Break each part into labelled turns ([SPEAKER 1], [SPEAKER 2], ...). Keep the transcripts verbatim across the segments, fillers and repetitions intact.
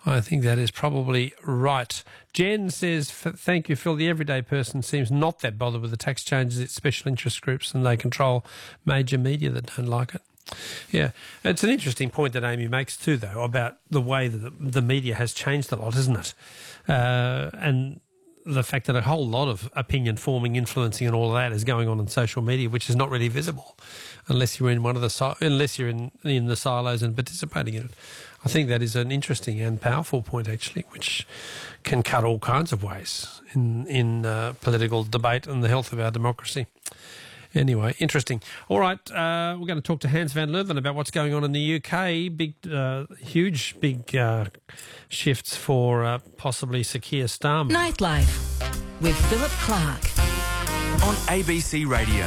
[SPEAKER 1] I think that is probably right. Jen says, thank you, Phil. The everyday person seems not that bothered with the tax changes. It's special interest groups and they control major media that don't like it. Yeah, it's an interesting point that Amy makes too, though, about the way that the media has changed a lot, isn't it? Uh, and the fact that a whole lot of opinion forming, influencing and all of that is going on in social media, which is not really visible unless you're in one of the unless you're in, in the silos and participating in it. I think that is an interesting and powerful point, actually, which can cut all kinds of ways in, in uh, political debate and the health of our democracy. Anyway, interesting. All right, uh, we're going to talk to Hans van Leuven about what's going on in the U K. Big, uh, huge, big uh, shifts for uh, possibly Sir Keir Starmer.
[SPEAKER 2] Nightlife with Philip Clark
[SPEAKER 3] on A B C Radio.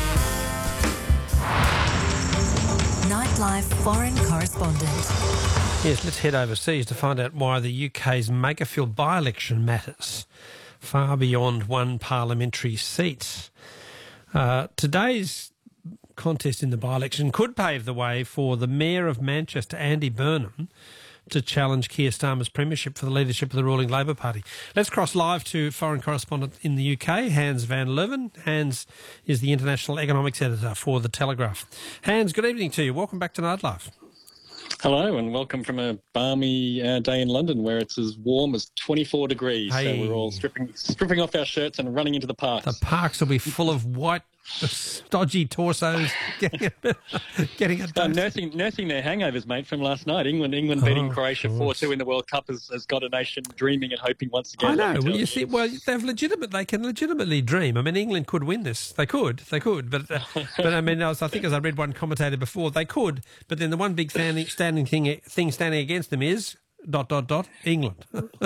[SPEAKER 2] Nightlife foreign correspondent.
[SPEAKER 1] Yes, let's head overseas to find out why the U K's Makerfield by-election matters far beyond one parliamentary seat. Uh, today's contest in the by-election could pave the way for the Mayor of Manchester, Andy Burnham, to challenge Keir Starmer's premiership for the leadership of the ruling Labor Party. Let's cross live to foreign correspondent in the U K, Hans van Leuven. Hans is the international economics editor for The Telegraph. Hans, good evening to you. Welcome back to Nightlife.
[SPEAKER 4] Hello and welcome from a balmy uh, day in London where it's as warm as twenty-four degrees.
[SPEAKER 1] Hey.
[SPEAKER 4] So we're all stripping stripping off our shirts and running into the parks.
[SPEAKER 1] The parks will be full of white, stodgy torsos getting a, getting a
[SPEAKER 4] Uh, nursing, nursing their hangovers, mate, from last night. England England beating
[SPEAKER 1] Oh,
[SPEAKER 4] Croatia
[SPEAKER 1] of
[SPEAKER 4] four
[SPEAKER 1] course.
[SPEAKER 4] two in the World Cup has, has got a nation dreaming and hoping once again.
[SPEAKER 1] I
[SPEAKER 4] let me
[SPEAKER 1] know.
[SPEAKER 4] tell
[SPEAKER 1] Well, you see, well, they've legitimate. They can legitimately dream. I mean, England could win this. They could. They could. But, uh, but I mean, I, was, I think as I read one commentator before, they could. But then the one big standing, standing thing, thing standing against them is dot dot dot England.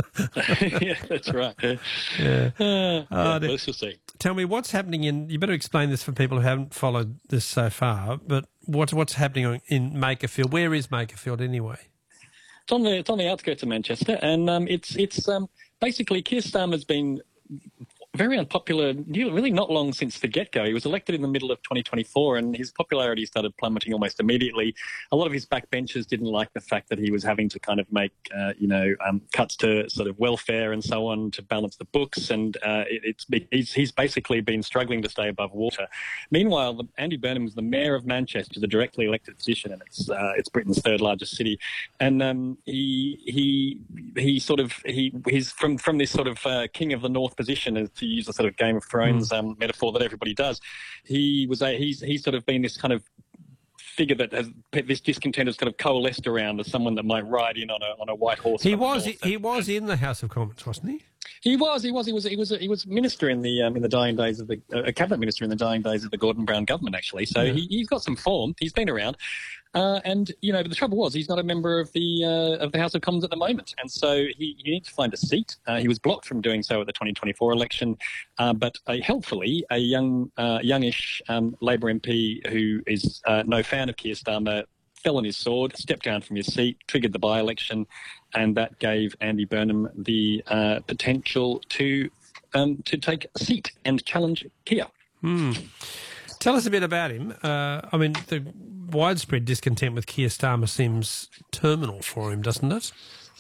[SPEAKER 4] Yeah, that's right.
[SPEAKER 1] Yeah.
[SPEAKER 4] Uh, yeah,
[SPEAKER 1] Uh,
[SPEAKER 4] well, let's just see.
[SPEAKER 1] Tell me what's happening in. You better explain this for people who haven't followed this so far. But what's what's happening in Makerfield? Where is Makerfield anyway?
[SPEAKER 4] It's on the it's on the outskirts of Manchester, and um, it's it's um, basically Keir Starmer's been very unpopular, really not long since the get-go. He was elected in the middle of twenty twenty-four and his popularity started plummeting almost immediately. A lot of his backbenchers didn't like the fact that he was having to kind of make, uh, you know, um, cuts to sort of welfare and so on to balance the books, and uh, it, it's he's, he's basically been struggling to stay above water. Meanwhile, the, Andy Burnham is the mayor of Manchester, the directly elected position, and it's uh, it's Britain's third largest city. And um, he he he sort of he he's from from this sort of uh, king of the north position, as to use a sort of Game of Thrones um, metaphor that everybody does. He was a, he's he's sort of been this kind of figure that has this discontent has kind of coalesced around as someone that might ride in on a on a white horse.
[SPEAKER 1] He was he, he was in the House of Commons, wasn't he?
[SPEAKER 4] He was, he was, he was, he was, he was minister in the um, in the dying days of the uh, a cabinet minister in the dying days of the Gordon Brown government, actually. So
[SPEAKER 1] Yeah.
[SPEAKER 4] he, he's got some form. He's been around, uh, and you know, but the trouble was he's not a member of the uh, of the House of Commons at the moment, and so he, he needs to find a seat. Uh, he was blocked from doing so at the twenty twenty-four election, uh, but uh, helpfully, a young, uh, youngish um, Labor M P who is uh, no fan of Keir Starmer fell on his sword, stepped down from his seat, triggered the by-election, and that gave Andy Burnham the uh, potential to um, to take a seat and challenge Keir.
[SPEAKER 1] Hmm. Tell us a bit about him. Uh, I mean, the widespread discontent with Keir Starmer seems terminal for him, doesn't it?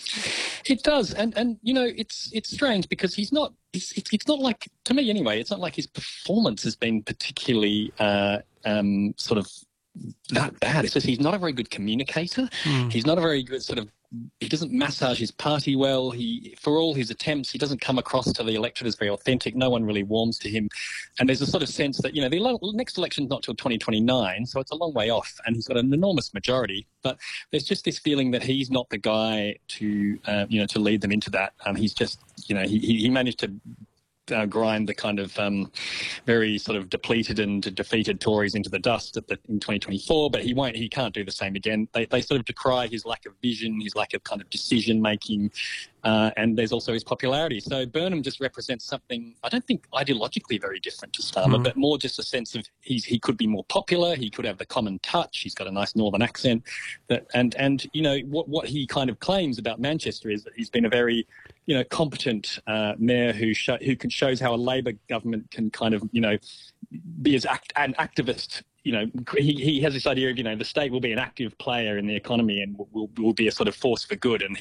[SPEAKER 4] It does, and and you know, it's it's strange because he's not. It's it's, it's not like, to me anyway. It's not like his performance has been particularly uh, um, sort of that bad. It's just he's not a very good communicator.
[SPEAKER 1] Mm.
[SPEAKER 4] He's not a very good sort of. He doesn't massage his party well. He, for all his attempts, he doesn't come across to the electorate as very authentic. No one really warms to him, and there's a sort of sense that, you know, the ele- next election's not till twenty twenty-nine, so it's a long way off, and he's got an enormous majority. But there's just this feeling that he's not the guy to, uh, you know, to lead them into that. Um, he's just, you know, he he managed to. Uh, grind the kind of um, very sort of depleted and defeated Tories into the dust at the, in twenty twenty-four, but he won't. He can't do the same again. They, they sort of decry his lack of vision, his lack of kind of decision making, uh, and there's also his popularity. So Burnham just represents something I don't think ideologically very different to Starmer,
[SPEAKER 1] Mm.
[SPEAKER 4] but more just a sense of he's he could be more popular. He could have the common touch. He's got a nice northern accent, that and and you know what what he kind of claims about Manchester is that he's been a very you know, competent uh, mayor who show, who can shows how a Labor government can kind of, you know, be as act, an activist. You know, he, he has this idea of, you know, the state will be an active player in the economy and will, will, will be a sort of force for good. And